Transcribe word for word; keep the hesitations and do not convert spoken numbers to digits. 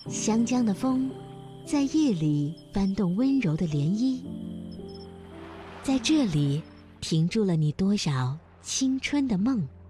湘江的风在夜里翻动温柔的涟漪，在这里停住了你多少青春的梦。